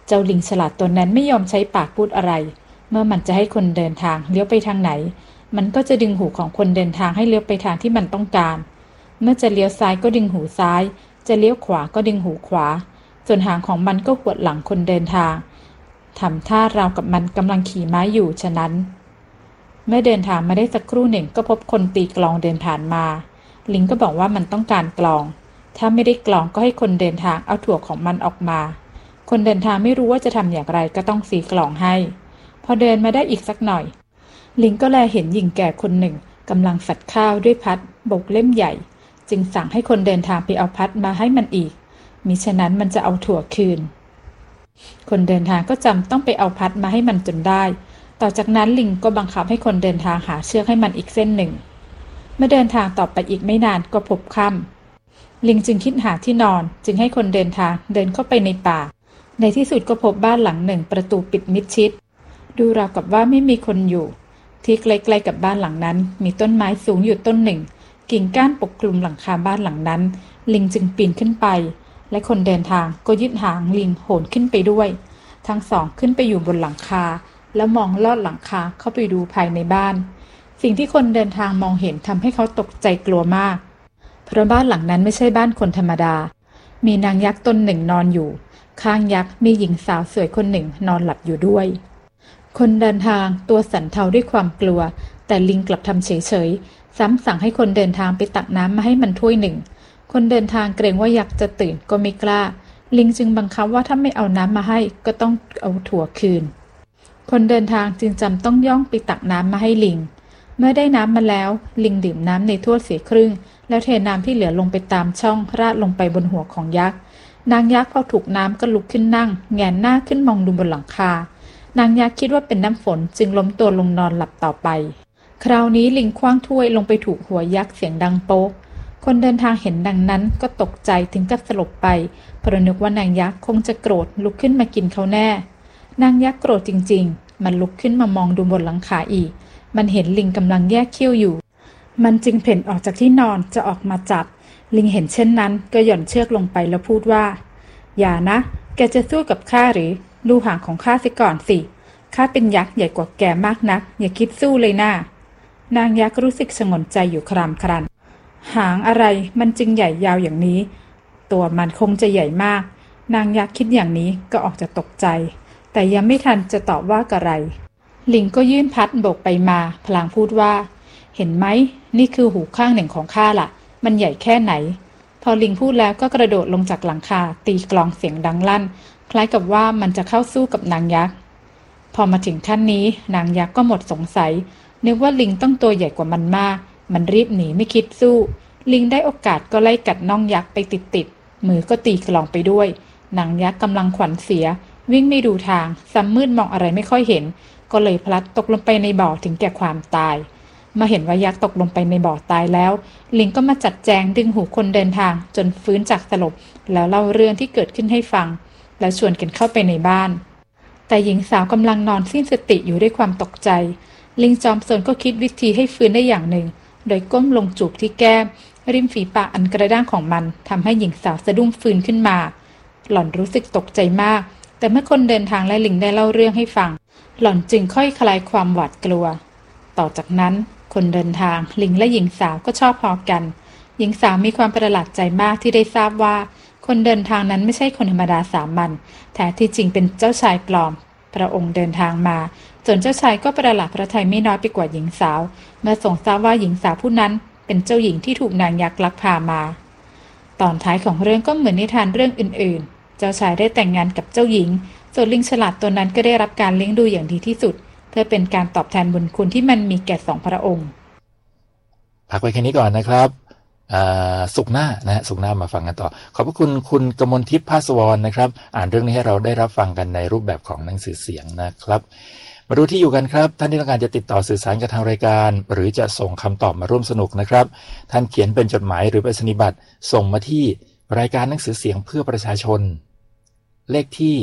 เจ้าลิงฉลาดตัวนั้นไม่ยอมใช้ปากพูดอะไรเมื่อมันจะให้คนเดินทางเลี้ยวไปทางไหนมันก็จะดึงหูของคนเดินทางให้เลี้ยวไปทางที่มันต้องการเมื่อจะเลี้ยวซ้ายก็ดึงหูซ้ายจะเลี้ยวขวาก็ดึงหูขวาส่วนหางของมันก็หวดหลังคนเดินทางทำท่าราวกับมันกำลังขี่ม้าอยู่ฉะนั้นเมื่อเดินทางมาได้สักครู่หนึ่งก็พบคนตีกลองเดินผ่านมาลิงก็บอกว่ามันต้องการกลองถ้าไม่ได้กลองก็ให้คนเดินทางเอาถั่วของมันออกมาคนเดินทางไม่รู้ว่าจะทำอย่างไรก็ต้องสีกลองให้พอเดินมาได้อีกสักหน่อยลิงก็แลเห็นหญิงแก่คนหนึ่งกำลังฝัดข้าวด้วยพัดบกเล่มใหญ่จึงสั่งให้คนเดินทางไปเอาพัดมาให้มันอีกมิฉะนั้นมันจะเอาถั่วคืนคนเดินทางก็จำต้องไปเอาพัดมาให้มันจนได้ต่อจากนั้นลิงก็บังคับให้คนเดินทางหาเชือกให้มันอีกเส้นหนึ่งเมื่อเดินทางต่อไปอีกไม่นานก็พบค่ำลิงจึงคิดหาที่นอนจึงให้คนเดินทางเดินเข้าไปในป่าในที่สุดก็พบบ้านหลังหนึ่งประตูปิดมิดชิดดูราวกับว่าไม่มีคนอยู่ที่ใกล้ๆกับบ้านหลังนั้นมีต้นไม้สูงอยู่ต้นหนึ่งกิ่งก้านปกคลุมหลังคาบ้านหลังนั้นลิงจึงปีนขึ้นไปและคนเดินทางก็ยึดหางลิงโหนขึ้นไปด้วยทั้งสองขึ้นไปอยู่บนหลังคาแล้วมองลอดหลังคาเข้าไปดูภายในบ้านสิ่งที่คนเดินทางมองเห็นทำให้เขาตกใจกลัวมากเพราะบ้านหลังนั้นไม่ใช่บ้านคนธรรมดามีนางยักษ์ตนหนึ่งนอนอยู่ข้างยักษ์มีหญิงสาวสวยคนหนึ่งนอนหลับอยู่ด้วยคนเดินทางตัวสั่นเทาด้วยความกลัวแต่ลิงกลับทำเฉยๆซ้ำสั่งให้คนเดินทางไปตักน้ำมาให้มันถ้วยหนึ่งคนเดินทางเกรงว่ายักษ์จะตื่นก็ไม่กล้าลิงจึงบังคับว่าถ้าไม่เอาน้ำมาให้ก็ต้องเอาถั่วคืนคนเดินทางจึงจำต้องย่องไปตักน้ำมาให้ลิงเมื่อได้น้ำมาแล้วลิงดื่มน้ำในถ้วยเสียครึ่งแล้วเทน้ำที่เหลือลงไปตามช่องราดลงไปบนหัวของยักษ์นางยักษ์พอถูกน้ำก็ลุกขึ้นนั่งแงนหน้าขึ้นมองดูบนหลังคานางยักษ์คิดว่าเป็นน้ำฝนจึงล้มตัวลงนอนหลับต่อไปคราวนี้ลิงคว้างถ้วยลงไปถูกหัวยักษ์เสียงดังโป๊กคนเดินทางเห็นดังนั้นก็ตกใจถึงกับสลบไปเพราะนึกว่านางยักษ์คงจะโกรธลุกขึ้นมากินเขาแน่นางยักษ์โกรธจริงๆมันลุกขึ้นมามองดูบนหลังคาอีกมันเห็นลิงกำลังแยกเขี้ยวอยู่มันจึงเพ่นออกจากที่นอนจะออกมาจับลิงเห็นเช่นนั้นก็หย่อนเชือกลงไปแล้วพูดว่าอย่านะแกจะสู้กับข้าหรือดูหางของข้าสิก่อนสิข้าเป็นยักษ์ใหญ่กว่าแกมากนักอย่าคิดสู้เลยน่านางยักษ์รู้สึกชงนใจอยู่ครามครันหางอะไรมันจึงใหญ่ยาวอย่างนี้ตัวมันคงจะใหญ่มากนางยักษ์คิดอย่างนี้ก็ออกจะตกใจแต่ยังไม่ทันจะตอบว่าอะไรลิงก็ยื่นพัดโบกไปมาพลางพูดว่าเห็นไหมนี่คือหูข้างหนึ่งของข้าล่ะมันใหญ่แค่ไหนพอลิงพูดแล้วก็กระโดดลงจากหลังคาตีกลองเสียงดังลั่นคล้ายกับว่ามันจะเข้าสู้กับนางยักษ์พอมาถึงขั้นนี้นางยักษ์ก็หมดสงสัยนึกว่าลิงต้องตัวใหญ่กว่ามันมากมันรีบหนีไม่คิดสู้ลิงได้โอกาสก็ไล่กัดน่องยักษ์ไปติดๆมือก็ตีกลองไปด้วยนางยักษ์กำลังขวัญเสียวิ่งไม่ดูทางซ้ำมืดมองอะไรไม่ค่อยเห็นก็เลยพลัดตกลงไปในบ่อถึงแก่ความตายมาเห็นว่ายักษ์ตกลงไปในบ่อตายแล้วลิงก็มาจัดแจงดึงหูคนเดินทางจนฟื้นจากสลบแล้วเล่าเรื่องที่เกิดขึ้นให้ฟังแล้วชวนกันเข้าไปในบ้านแต่หญิงสาวกำลังนอนสิ้นสติอยู่ด้วยความตกใจลิงจอมซนก็คิดวิธีให้ฟื้นได้อย่างหนึ่งโดยก้มลงจูบที่แก้มริมฝีปากอันกระด้างของมันทำให้หญิงสาวสะดุ้งฟื้นขึ้นมาหล่อนรู้สึกตกใจมากแต่เมื่อคนเดินทางและลิงได้เล่าเรื่องให้ฟังหล่อนจึงค่อยคลายความหวาดกลัวต่อจากนั้นคนเดินทางลิงและหญิงสาวก็ชอบพอกันหญิงสาวมีความประหลาดใจมากที่ได้ทราบว่าคนเดินทางนั้นไม่ใช่คนธรรมดาสามัญแท้ที่จริงเป็นเจ้าชายปลอมพระองค์เดินทางมาจนเจ้าชายก็ประหลาดพระทัยไม่น้อยไปกว่าหญิงสาวเมื่อทรงทราบว่าหญิงสาวผู้นั้นเป็นเจ้าหญิงที่ถูกนางยักษ์ลักพามาตอนท้ายของเรื่องก็เหมือนนิทานเรื่องอื่นๆเจ้าชายได้แต่งงานกับเจ้าหญิงส่วนลิงฉลาดตัวนั้นก็ได้รับการเลี้ยงดูอย่างดีที่สุดเพื่อเป็นการตอบแทนบุญคุณที่มันมีแก่สองพระองค์พักไว้แค่นี้ก่อนนะครับสุขหน้านะสุขหน้ามาฟังกันต่อขอบพระคุณคุณกมลทิพย์ภาสวรนะครับอ่านเรื่องนี้ให้เราได้รับฟังกันในรูปแบบของหนังสือเสียงนะครับมาดูที่อยู่กันครับท่านที่ต้องการจะติดต่อสื่อสารกับทางรายการหรือจะส่งคำตอบมาร่วมสนุกนะครับท่านเขียนเป็นจดหมายหรือไปรษณียบัตรส่งมาที่รายการหนังสือเสียงเพื่อประชาชนเลขที่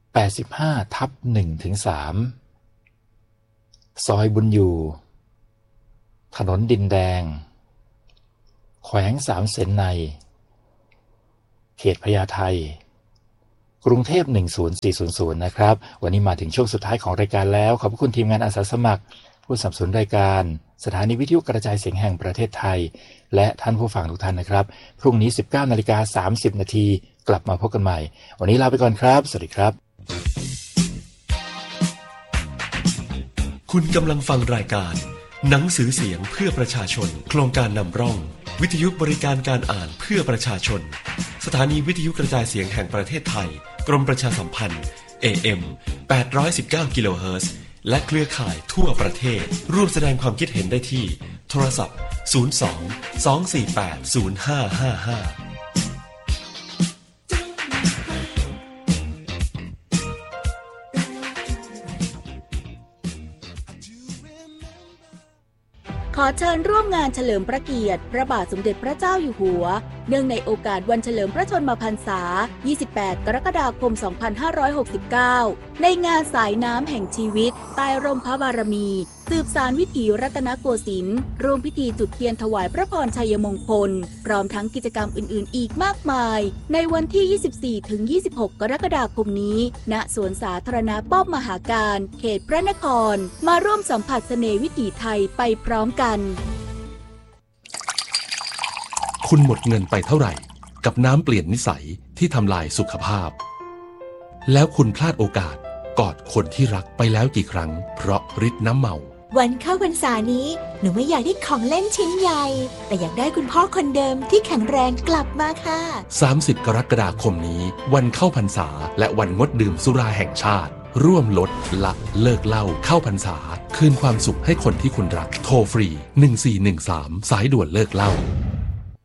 85/1-3ซอยบุญอยู่ถนนดินแดงแขวงสามเสนในเขตพญาไทกรุงเทพ10400นะครับวันนี้มาถึงช่วงสุดท้ายของรายการแล้วขอบคุณทีมงานอาสาสมัครผู้สนับสนุนรายการสถานีวิทยุกระจายเสียงแห่งประเทศไทยและท่านผู้ฟังทุกท่านนะครับพรุ่งนี้ 19:30 น.กลับมาพบกันใหม่วันนี้ลาไปก่อนครับสวัสดีครับคุณกำลังฟังรายการหนังสือเสียงเพื่อประชาชนโครงการนำร่องวิทยุบริการการอ่านเพื่อประชาชนสถานีวิทยุกระจายเสียงแห่งประเทศไทยกรมประชาสัมพันธ์ AM 819 กิโลเฮิรตซ์และเครือข่ายทั่วประเทศร่วมแสดงความคิดเห็นได้ที่โทรศัพท์ 02-248-0555 ขอเชิญร่วมงานเฉลิมพระเกียรติพระบาทสมเด็จพระเจ้าอยู่หัวเนื่องในโอกาสวันเฉลิมพระชนมพรรษา 28 กรกฎาคม 2569 ในงานสายน้ำแห่งชีวิตใต้ร่มพระบารมีสืบสานวิถีรัตนโกสินทร์ร่วมพิธีจุดเทียนถวายพระพรชัยมงคลพร้อมทั้งกิจกรรมอื่นๆอีกมากมายในวันที่ 24-26 กรกฎาคมนี้ณสวนสาธารณะป้อมมหาการเขตพระนครมาร่วมสัมผัสเสน่ห์วิถีไทยไปพร้อมกันคุณหมดเงินไปเท่าไหร่กับน้ำเปลี่ยนนิสัยที่ทำลายสุขภาพแล้วคุณพลาดโอกาสกอดคนที่รักไปแล้วกี่ครั้งเพราะฤทธิ์น้ำเมาวันเข้าพรรษานี้หนูไม่อยากได้ของเล่นชิ้นใหญ่แต่อยากได้คุณพ่อคนเดิมที่แข็งแรงกลับมาค่ะ 30 กรกฎาคมนี้วันเข้าพรรษาและวันงดดื่มสุราแห่งชาติร่วมลดละเลิกเหล้าเข้าพรรษาคืนความสุขให้คนที่คุณรักโทรฟรี1413สายด่วนเลิกเหล้า